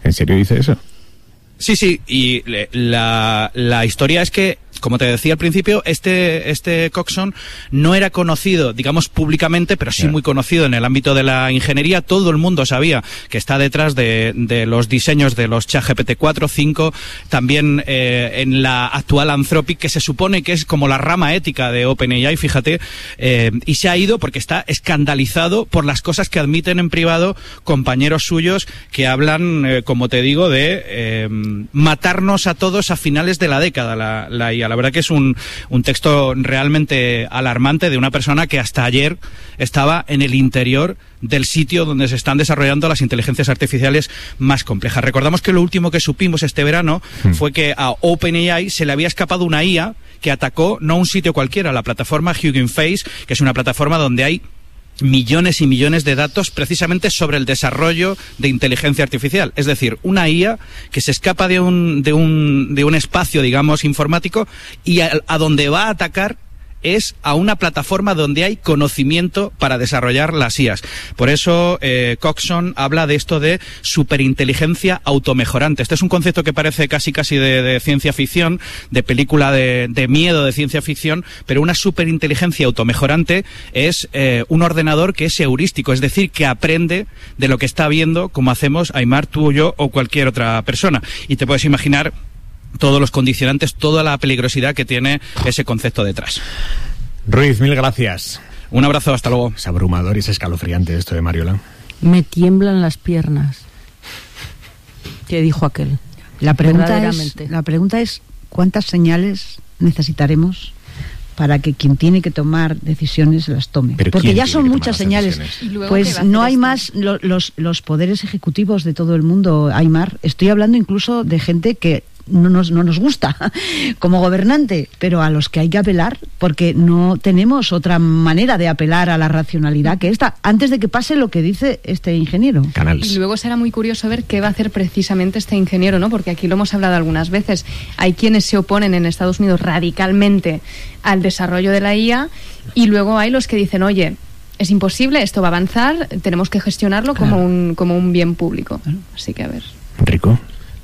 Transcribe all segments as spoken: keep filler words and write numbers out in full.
¿En serio dice eso? Sí, sí, y la, la historia es que, como te decía al principio, este, este Coxon no era conocido, digamos, públicamente, pero sí yeah. muy conocido en el ámbito de la ingeniería. Todo el mundo sabía que está detrás de, de los diseños de los ChatGPT cuatro, cinco, también eh, en la actual Anthropic, que se supone que es como la rama ética de OpenAI, fíjate, eh, y se ha ido porque está escandalizado por las cosas que admiten en privado compañeros suyos que hablan, eh, como te digo, de eh, matarnos a todos a finales de la década, la, la I A. La verdad que es un, un texto realmente alarmante de una persona que hasta ayer estaba en el interior del sitio donde se están desarrollando las inteligencias artificiales más complejas. Recordamos que lo último que supimos este verano hmm. fue que a OpenAI se le había escapado una I A que atacó no un sitio cualquiera, la plataforma Hugging Face, que es una plataforma donde hay millones y millones de datos precisamente sobre el desarrollo de inteligencia artificial. Es decir, una I A que se escapa de un, de un, de un espacio, digamos, informático y a, a donde va a atacar es a una plataforma donde hay conocimiento para desarrollar las I As. Por eso eh, Coxon habla de esto de superinteligencia automejorante. Este es un concepto que parece casi casi de, de ciencia ficción, de película de, de miedo de ciencia ficción, pero una superinteligencia automejorante es eh, un ordenador que es heurístico, es decir, que aprende de lo que está viendo, como hacemos Aimar, tú o yo o cualquier otra persona. Y te puedes imaginar todos los condicionantes, toda la peligrosidad que tiene ese concepto detrás. Ruiz, mil gracias. Un abrazo, hasta luego. Es abrumador y es escalofriante esto de Mariola. Me tiemblan las piernas. ¿Qué dijo aquel? La pregunta es, la pregunta es ¿cuántas señales necesitaremos para que quien tiene que tomar decisiones las tome? Porque ya son muchas señales. Pues no hay más lo, los, los poderes ejecutivos de todo el mundo, Aimar. Estoy hablando incluso de gente que no nos, no nos gusta como gobernante, pero a los que hay que apelar, porque no tenemos otra manera de apelar a la racionalidad que esta, antes de que pase lo que dice este ingeniero. Canals. Y luego será muy curioso ver qué va a hacer precisamente este ingeniero, ¿no? Porque aquí lo hemos hablado algunas veces. Hay quienes se oponen en Estados Unidos radicalmente al desarrollo de la I A y luego hay los que dicen, oye, es imposible, esto va a avanzar, tenemos que gestionarlo claro. como un como un bien público. Así que a ver. Rico.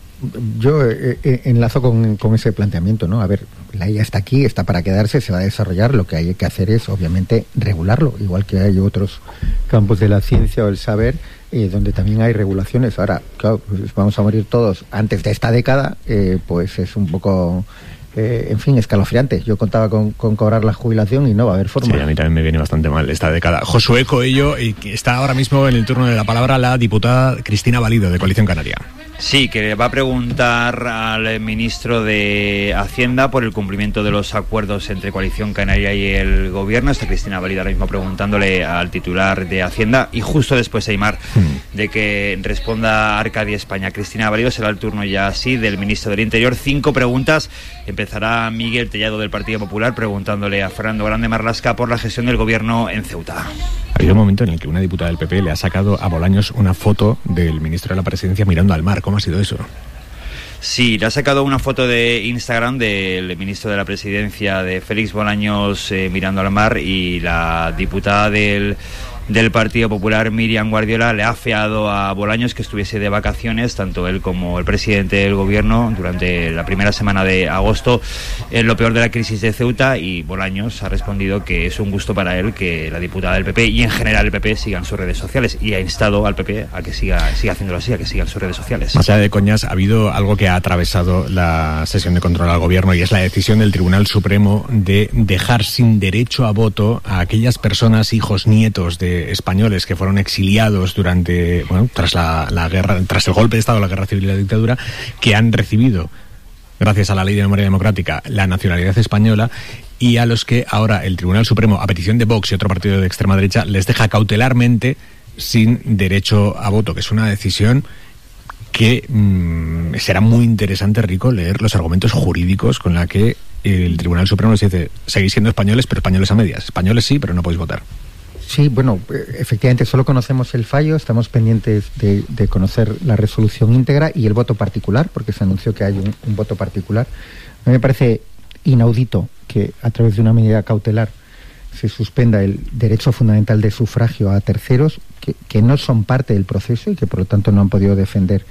Yo eh, eh, enlazo con, con ese planteamiento, ¿no? A ver, la I A está aquí, está para quedarse, se va a desarrollar. Lo que hay que hacer es, obviamente, regularlo, igual que hay otros campos de la ciencia o el saber, eh, donde también hay regulaciones. Ahora, claro, pues vamos a morir todos antes de esta década, eh, pues es un poco... Eh, en fin, escalofriante. Yo contaba con, con cobrar la jubilación y no va a haber forma. Sí, a mí también me viene bastante mal esta década. Josué Coello, y está ahora mismo en el turno de la palabra la diputada Cristina Valido, de Coalición Canaria. Sí, que le va a preguntar al ministro de Hacienda por el cumplimiento de los acuerdos entre Coalición Canaria y el gobierno. Está Cristina Valido ahora mismo preguntándole al titular de Hacienda y justo después, Aimar, hmm. de que responda Arcadia España. Cristina Valido será el turno ya así del ministro del Interior. Cinco preguntas. Empezará Miguel Tellado del Partido Popular preguntándole a Fernando Grande Marlaska por la gestión del gobierno en Ceuta. Ha habido un momento en el que una diputada del P P le ha sacado a Bolaños una foto del ministro de la Presidencia mirando al mar. ¿Cómo ha sido eso? Sí, le ha sacado una foto de Instagram del ministro de la Presidencia, de Félix Bolaños, eh, mirando al mar, y la diputada del... del Partido Popular, Miriam Guardiola, le ha afeado a Bolaños que estuviese de vacaciones, tanto él como el presidente del gobierno, durante la primera semana de agosto, en lo peor de la crisis de Ceuta, y Bolaños ha respondido que es un gusto para él que la diputada del P P y en general el P P sigan sus redes sociales, y ha instado al P P a que siga, siga haciéndolo así, a que sigan sus redes sociales. Más allá de coñas, ha habido algo que ha atravesado la sesión de control al gobierno, y es la decisión del Tribunal Supremo de dejar sin derecho a voto a aquellas personas, hijos, nietos de españoles que fueron exiliados durante, bueno, tras la, la guerra, tras el golpe de Estado, la guerra civil y la dictadura, que han recibido, gracias a la Ley de Memoria Democrática, la nacionalidad española, y a los que ahora el Tribunal Supremo, a petición de Vox y otro partido de extrema derecha, les deja cautelarmente sin derecho a voto, que es una decisión que mmm, será muy interesante, Rico, leer los argumentos jurídicos con la que el Tribunal Supremo les dice: seguís siendo españoles, pero españoles a medias. Españoles sí, pero no podéis votar. Sí, bueno, efectivamente solo conocemos el fallo, estamos pendientes de, de conocer la resolución íntegra y el voto particular, porque se anunció que hay un, un voto particular. A mí me parece inaudito que a través de una medida cautelar se suspenda el derecho fundamental de sufragio a terceros que, que no son parte del proceso y que por lo tanto no han podido defender